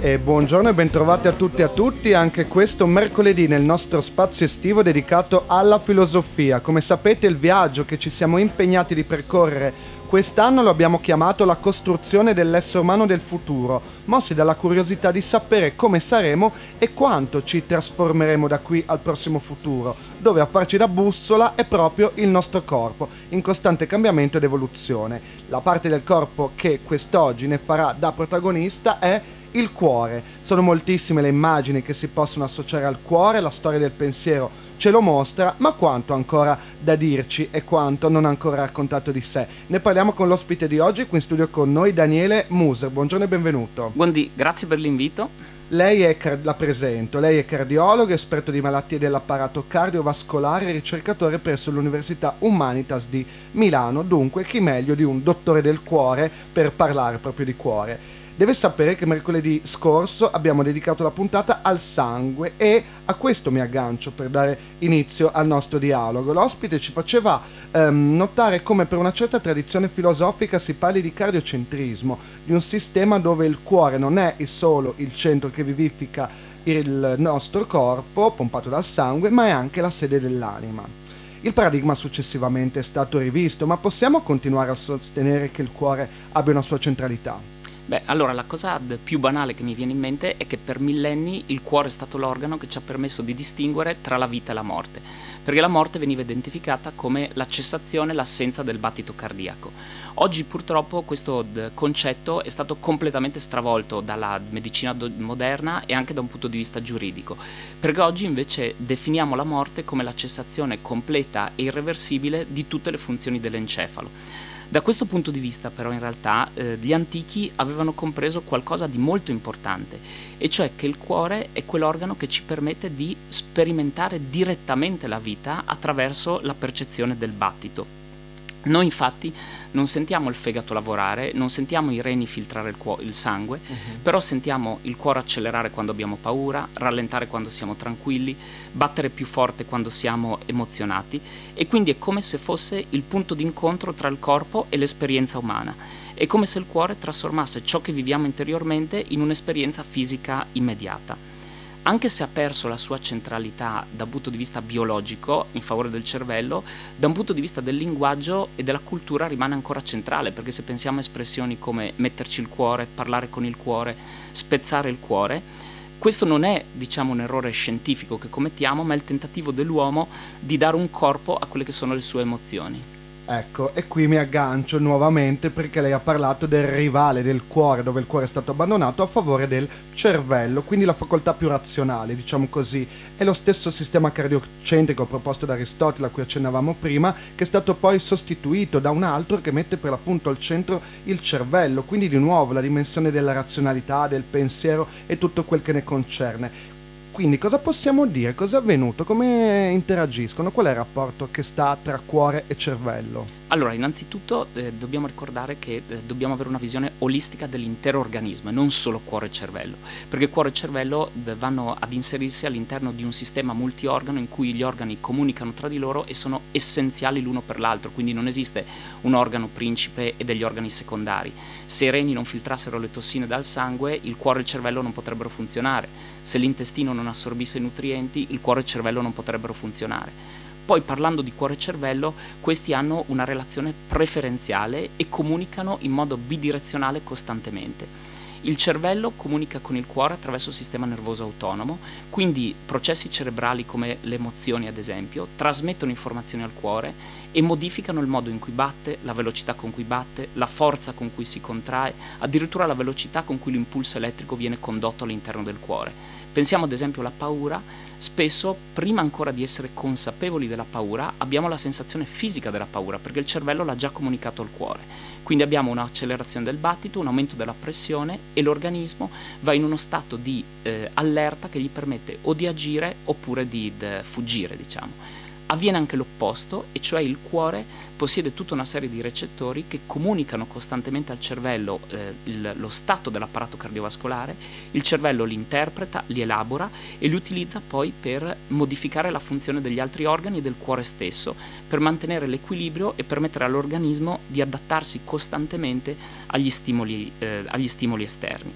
E buongiorno e bentrovati a tutti e a tutti anche questo mercoledì nel nostro spazio estivo dedicato alla filosofia. Come sapete, il viaggio che ci siamo impegnati di percorrere quest'anno lo abbiamo chiamato la costruzione dell'essere umano del futuro, mossi dalla curiosità di sapere come saremo e quanto ci trasformeremo da qui al prossimo futuro, dove a farci da bussola è proprio il nostro corpo, in costante cambiamento ed evoluzione. La parte del corpo che quest'oggi ne farà da protagonista è il cuore. Sono moltissime le immagini che si possono associare al cuore, la storia del pensiero ce lo mostra, ma quanto ancora da dirci e quanto non ancora raccontato di sé. Ne parliamo con l'ospite di oggi, qui in studio con noi Daniele Muser. Buongiorno e benvenuto. Buondì, grazie per l'invito. Lei è cardiologo, esperto di malattie dell'apparato cardiovascolare e ricercatore presso l'Università Humanitas di Milano, dunque chi meglio di un dottore del cuore per parlare proprio di cuore. Deve sapere che mercoledì scorso abbiamo dedicato la puntata al sangue e a questo mi aggancio per dare inizio al nostro dialogo. L'ospite ci faceva notare come per una certa tradizione filosofica si parli di cardiocentrismo, di un sistema dove il cuore non è solo il centro che vivifica il nostro corpo, pompato dal sangue, ma è anche la sede dell'anima. Il paradigma successivamente è stato rivisto, ma possiamo continuare a sostenere che il cuore abbia una sua centralità? Beh, allora la cosa più banale che mi viene in mente è che per millenni il cuore è stato l'organo che ci ha permesso di distinguere tra la vita e la morte, perché la morte veniva identificata come la cessazione, l'assenza del battito cardiaco. Oggi purtroppo questo concetto è stato completamente stravolto dalla medicina moderna e anche da un punto di vista giuridico, perché oggi invece definiamo la morte come la cessazione completa e irreversibile di tutte le funzioni dell'encefalo. Da questo punto di vista però in realtà gli antichi avevano compreso qualcosa di molto importante, e cioè che il cuore è quell'organo che ci permette di sperimentare direttamente la vita attraverso la percezione del battito. Noi infatti non sentiamo il fegato lavorare, non sentiamo i reni filtrare il sangue, però sentiamo il cuore accelerare quando abbiamo paura, rallentare quando siamo tranquilli, battere più forte quando siamo emozionati, e quindi è come se fosse il punto d'incontro tra il corpo e l'esperienza umana. È come se il cuore trasformasse ciò che viviamo interiormente in un'esperienza fisica immediata. Anche se ha perso la sua centralità da un punto di vista biologico in favore del cervello, da un punto di vista del linguaggio e della cultura rimane ancora centrale, perché se pensiamo a espressioni come metterci il cuore, parlare con il cuore, spezzare il cuore, questo non è, diciamo, un errore scientifico che commettiamo, ma è il tentativo dell'uomo di dare un corpo a quelle che sono le sue emozioni. Ecco, e qui mi aggancio nuovamente perché lei ha parlato del rivale del cuore, dove il cuore è stato abbandonato a favore del cervello, quindi la facoltà più razionale, diciamo così. È lo stesso sistema cardiocentrico proposto da Aristotele, a cui accennavamo prima, che è stato poi sostituito da un altro che mette per l'appunto al centro il cervello, quindi di nuovo la dimensione della razionalità, del pensiero e tutto quel che ne concerne. Quindi cosa possiamo dire? Cosa è avvenuto? Come interagiscono? Qual è il rapporto che sta tra cuore e cervello? Allora, innanzitutto dobbiamo ricordare che dobbiamo avere una visione olistica dell'intero organismo e non solo cuore e cervello, perché cuore e cervello vanno ad inserirsi all'interno di un sistema multiorgano in cui gli organi comunicano tra di loro e sono essenziali l'uno per l'altro, quindi non esiste un organo principe e degli organi secondari. Se i reni non filtrassero le tossine dal sangue, il cuore e il cervello non potrebbero funzionare. Se l'intestino non assorbisse i nutrienti, il cuore e il cervello non potrebbero funzionare. Poi, parlando di cuore e cervello, questi hanno una relazione preferenziale e comunicano in modo bidirezionale costantemente. Il cervello comunica con il cuore attraverso il sistema nervoso autonomo, quindi processi cerebrali come le emozioni ad esempio trasmettono informazioni al cuore e modificano il modo in cui batte, la velocità con cui batte, la forza con cui si contrae, addirittura la velocità con cui l'impulso elettrico viene condotto all'interno del cuore. Pensiamo ad esempio alla paura. Spesso, prima ancora di essere consapevoli della paura, abbiamo la sensazione fisica della paura, perché il cervello l'ha già comunicato al cuore. Quindi abbiamo un'accelerazione del battito, un aumento della pressione e l'organismo va in uno stato di allerta che gli permette o di agire oppure di fuggire, diciamo. Avviene anche l'opposto, e cioè il cuore possiede tutta una serie di recettori che comunicano costantemente al cervello lo stato dell'apparato cardiovascolare. Il cervello li interpreta, li elabora e li utilizza poi per modificare la funzione degli altri organi e del cuore stesso, per mantenere l'equilibrio e permettere all'organismo di adattarsi costantemente agli stimoli esterni.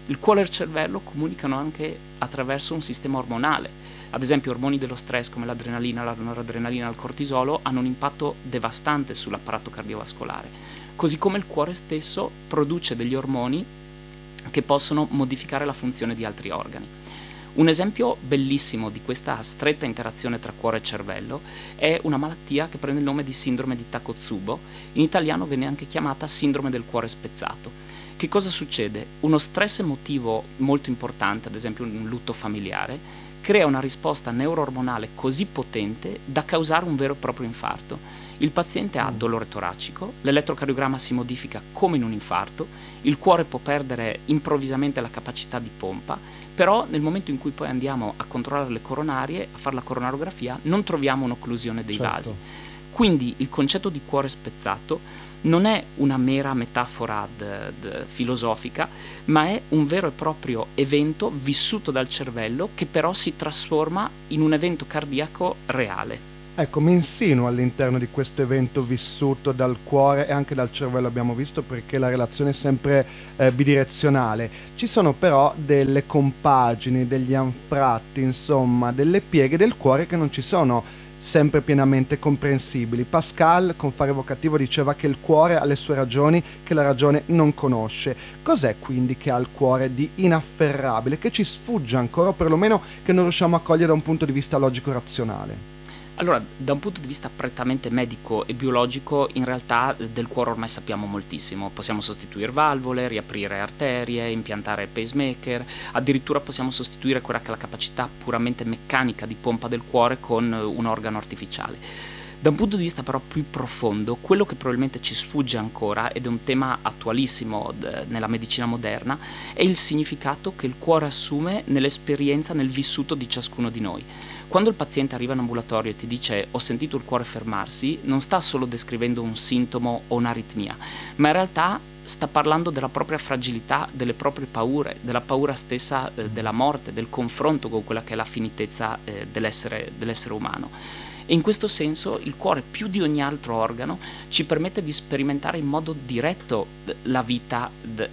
Il cuore e il cervello comunicano anche attraverso un sistema ormonale. Ad esempio, ormoni dello stress come l'adrenalina, la noradrenalina, il cortisolo hanno un impatto devastante sull'apparato cardiovascolare, così come il cuore stesso produce degli ormoni che possono modificare la funzione di altri organi. Un esempio bellissimo di questa stretta interazione tra cuore e cervello è una malattia che prende il nome di sindrome di Takotsubo. In italiano viene anche chiamata sindrome del cuore spezzato. Che cosa succede? Uno stress emotivo molto importante, ad esempio un lutto familiare, crea una risposta neuroormonale così potente da causare un vero e proprio infarto. Il paziente ha dolore toracico, l'elettrocardiogramma si modifica come in un infarto, il cuore può perdere improvvisamente la capacità di pompa, però nel momento in cui poi andiamo a controllare le coronarie, a fare la coronarografia, non troviamo un'occlusione dei vasi. Quindi il concetto di cuore spezzato non è una mera metafora filosofica, ma è un vero e proprio evento vissuto dal cervello che però si trasforma in un evento cardiaco reale. Ecco, mi insinuo all'interno di questo evento vissuto dal cuore e anche dal cervello, abbiamo visto, perché la relazione è sempre bidirezionale. Ci sono però delle compagini, degli anfratti, insomma, delle pieghe del cuore che non ci sono sempre pienamente comprensibili. Pascal, con fare evocativo, diceva che il cuore ha le sue ragioni che la ragione non conosce. Cos'è quindi che ha il cuore di inafferrabile, che ci sfugge ancora, o perlomeno che non riusciamo a cogliere da un punto di vista logico-razionale? Allora, da un punto di vista prettamente medico e biologico, in realtà del cuore ormai sappiamo moltissimo. Possiamo sostituire valvole, riaprire arterie, impiantare pacemaker, addirittura possiamo sostituire quella che è la capacità puramente meccanica di pompa del cuore con un organo artificiale. Da un punto di vista però più profondo, quello che probabilmente ci sfugge ancora, ed è un tema attualissimo nella medicina moderna, è il significato che il cuore assume nell'esperienza, nel vissuto di ciascuno di noi. Quando il paziente arriva in ambulatorio e ti dice ho sentito il cuore fermarsi, non sta solo descrivendo un sintomo o un'aritmia, ma in realtà sta parlando della propria fragilità, delle proprie paure, della paura stessa della morte, del confronto con quella che è la finitezza dell'essere umano. E in questo senso il cuore, più di ogni altro organo, ci permette di sperimentare in modo diretto la vita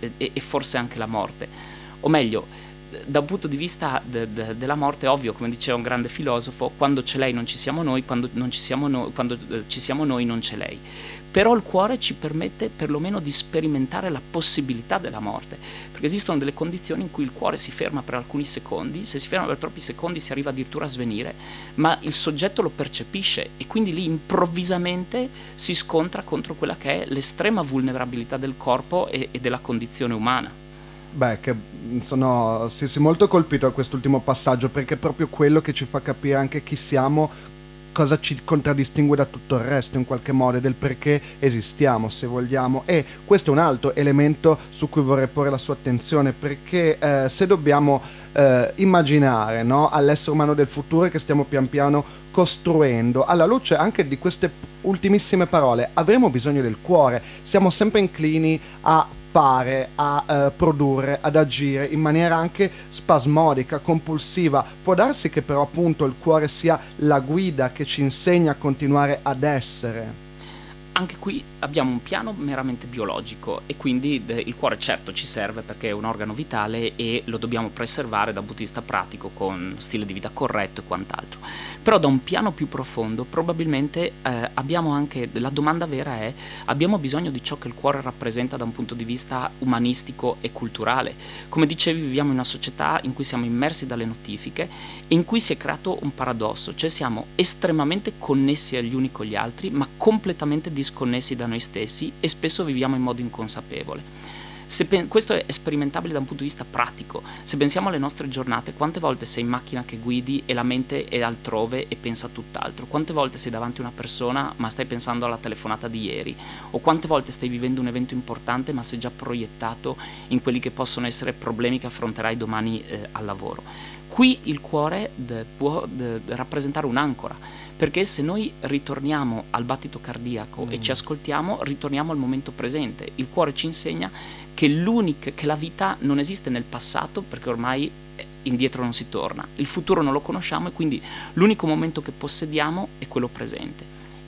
e forse anche la morte. O meglio, da un punto di vista della morte, ovvio, come diceva un grande filosofo, quando c'è lei non ci siamo noi, quando ci siamo noi non c'è lei. Però il cuore ci permette perlomeno di sperimentare la possibilità della morte, perché esistono delle condizioni in cui il cuore si ferma per alcuni secondi, se si ferma per troppi secondi si arriva addirittura a svenire, ma il soggetto lo percepisce e quindi lì improvvisamente si scontra contro quella che è l'estrema vulnerabilità del corpo e della condizione umana. Beh, che sono molto colpito da quest'ultimo passaggio, perché è proprio quello che ci fa capire anche chi siamo, cosa ci contraddistingue da tutto il resto in qualche modo, e del perché esistiamo, se vogliamo. E questo è un altro elemento su cui vorrei porre la sua attenzione, perché se dobbiamo immaginare, no, all'essere umano del futuro che stiamo pian piano costruendo, alla luce anche di queste ultimissime parole, avremo bisogno del cuore. Siamo sempre inclini a fare, a produrre, ad agire in maniera anche spasmodica, compulsiva. Può darsi che però appunto il cuore sia la guida che ci insegna a continuare ad essere. Anche qui abbiamo un piano meramente biologico e quindi il cuore certo ci serve perché è un organo vitale e lo dobbiamo preservare da un punto di vista pratico con stile di vita corretto e quant'altro. Però da un piano più profondo probabilmente abbiamo anche, la domanda vera è, abbiamo bisogno di ciò che il cuore rappresenta da un punto di vista umanistico e culturale. Come dicevi, viviamo in una società in cui siamo immersi dalle notifiche e in cui si è creato un paradosso, cioè siamo estremamente connessi agli uni con gli altri ma completamente disconnessi da noi stessi e spesso viviamo in modo inconsapevole. Questo è sperimentabile da un punto di vista pratico. Se pensiamo alle nostre giornate, quante volte sei in macchina che guidi e la mente è altrove e pensa a tutt'altro? Quante volte sei davanti a una persona ma stai pensando alla telefonata di ieri? O quante volte stai vivendo un evento importante ma sei già proiettato in quelli che possono essere problemi che affronterai domani al lavoro? Qui il cuore può rappresentare un'ancora, perché se noi ritorniamo al battito cardiaco e ci ascoltiamo, ritorniamo al momento presente. Il cuore ci insegna che la vita non esiste nel passato, perché ormai indietro non si torna. Il futuro non lo conosciamo e quindi l'unico momento che possediamo è quello presente.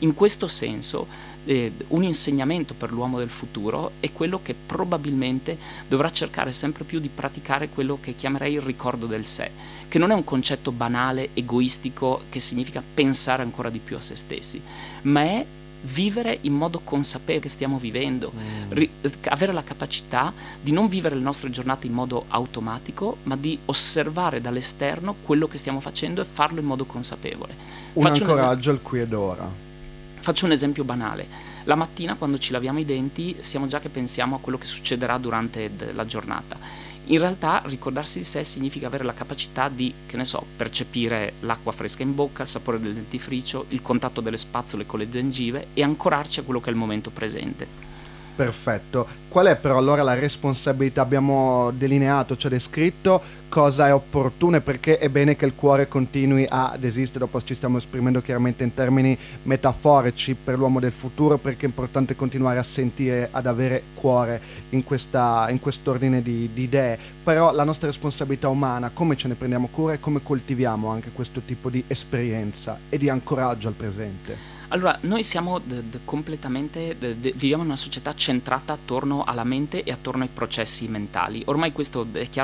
In questo senso, un insegnamento per l'uomo del futuro è quello che probabilmente dovrà cercare sempre più di praticare quello che chiamerei il ricordo del sé, che non è un concetto banale, egoistico, che significa pensare ancora di più a se stessi, ma è vivere in modo consapevole che stiamo vivendo, avere la capacità di non vivere le nostre giornate in modo automatico, ma di osservare dall'esterno quello che stiamo facendo e farlo in modo consapevole. Un ancoraggio al qui ed ora. Faccio un esempio banale. La mattina quando ci laviamo i denti siamo già che pensiamo a quello che succederà durante la giornata. In realtà ricordarsi di sé significa avere la capacità di, che ne so, percepire l'acqua fresca in bocca, il sapore del dentifricio, il contatto delle spazzole con le gengive e ancorarci a quello che è il momento presente. Perfetto. Qual è però allora la responsabilità? Abbiamo delineato, cioè descritto cosa è opportuno e perché è bene che il cuore continui ad esistere. Dopo ci stiamo esprimendo chiaramente in termini metaforici per l'uomo del futuro, perché è importante continuare a sentire, ad avere cuore in quest'ordine di idee. Però la nostra responsabilità umana, come ce ne prendiamo cura e come coltiviamo anche questo tipo di esperienza e di ancoraggio al presente? Allora, noi siamo completamente, viviamo in una società centrata attorno alla mente e attorno ai processi mentali. Ormai questo è chiaro